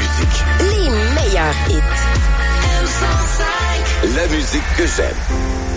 musique. Les meilleurs hits. La musique que j'aime.